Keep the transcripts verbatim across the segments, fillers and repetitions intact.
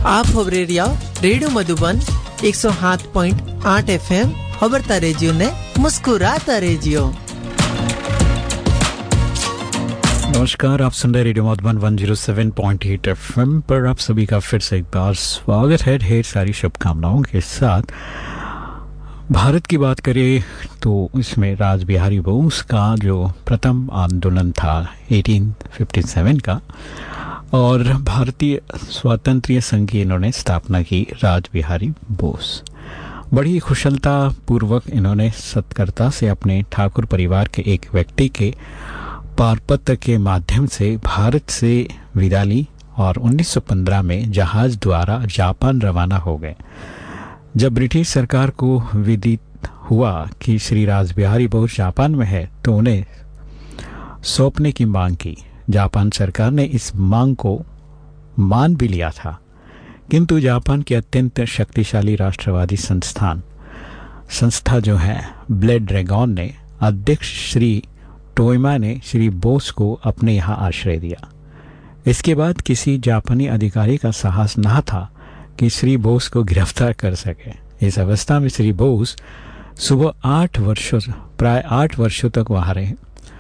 आप खबरे रिया रेडियो मधुबन एक सौ सात पॉइंट आठ एफ एम खबरता रेजियो ने मुस्कुराता रेजियो। नमस्कार, आप सुन रहे रेडियो मधुबन एक सौ सात पॉइंट आठ एफ एम पर आप सभी का फिर से एक बार स्वागत है ढेर सारी शुभकामनाओं के साथ। भारत की बात करें तो इसमें राज बिहारी बोस का जो प्रथम आंदोलन था अठारह सौ सत्तावन का, और भारतीय स्वातंत्र्य संघ की इन्होंने स्थापना की राज बिहारी बोस। बड़ी कुशलता पूर्वक इन्होंने सत्कर्ता से अपने ठाकुर परिवार के एक व्यक्ति के पारपत्र के माध्यम से भारत से विदा ली और उन्नीस सौ पंद्रह में जहाज द्वारा जापान रवाना हो गए। जब ब्रिटिश सरकार को विदित हुआ कि श्री राज बिहारी बोस जापान में है तो उन्हें सौंपने की मांग की। जापान सरकार ने इस मांग को मान भी लिया था, किंतु जापान के अत्यंत शक्तिशाली राष्ट्रवादी संस्थान संस्था जो है ब्लड ड्रैगन ने अध्यक्ष श्री टोयमा ने श्री बोस को अपने यहाँ आश्रय दिया। इसके बाद किसी जापानी अधिकारी का साहस न था कि श्री बोस को गिरफ्तार कर सके। इस अवस्था में श्री बोस सुबह आठ वर्षों प्राय आठ वर्षों तक वहाँ रहे।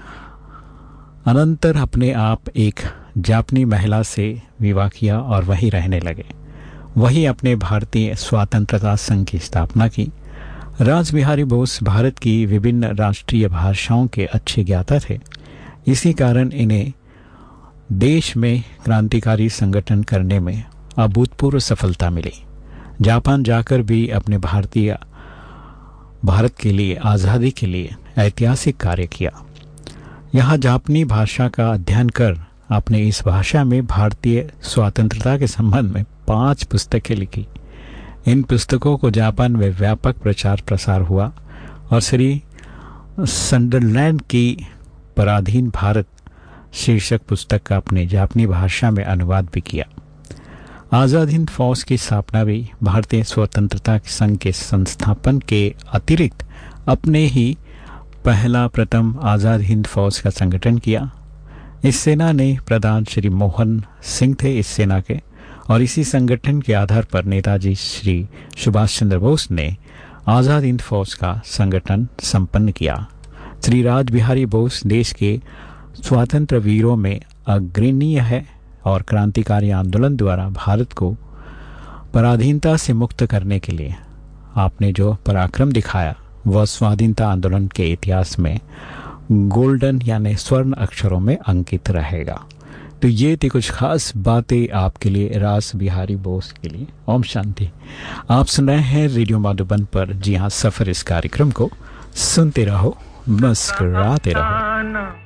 अनंतर अपने आप एक जापानी महिला से विवाह किया और वहीं रहने लगे। वहीं अपने भारतीय स्वतंत्रता संघ की स्थापना की। राज बिहारी बोस भारत की विभिन्न राष्ट्रीय भाषाओं के अच्छे ज्ञाता थे। इसी कारण इन्हें देश में क्रांतिकारी संगठन करने में अभूतपूर्व सफलता मिली। जापान जाकर भी अपने भारतीय भारत के लिए आज़ादी के लिए ऐतिहासिक कार्य किया। यहाँ जापानी भाषा का अध्ययन कर आपने इस भाषा में भारतीय स्वतंत्रता के संबंध में पांच पुस्तकें लिखी। इन पुस्तकों को जापान में व्यापक प्रचार प्रसार हुआ और श्री संडरलैंड की पराधीन भारत शीर्षक पुस्तक का अपने जापानी भाषा में अनुवाद भी किया। आज़ाद हिंद फौज की स्थापना भी भारतीय स्वतंत्रता संघ के संस्थापन के अतिरिक्त अपने ही पहला प्रथम आज़ाद हिंद फौज का संगठन किया। इस सेना ने प्रधान श्री मोहन सिंह थे इस सेना के, और इसी संगठन के आधार पर नेताजी श्री सुभाष चंद्र बोस ने आज़ाद हिंद फौज का संगठन संपन्न किया। श्री राज बिहारी बोस देश के स्वतंत्र वीरों में अग्रणीय है और क्रांतिकारी आंदोलन द्वारा भारत को पराधीनता से मुक्त करने के लिए आपने जो पराक्रम दिखाया वह स्वाधीनता आंदोलन के इतिहास में गोल्डन यानी स्वर्ण अक्षरों में अंकित रहेगा। तो ये थी कुछ खास बातें आपके लिए राज बिहारी बोस के लिए। ओम शांति। आप सुन रहे हैं रेडियो मधुबन पर। जी हाँ, सफर इस कार्यक्रम को सुनते रहो, मुस्कुराते रहो।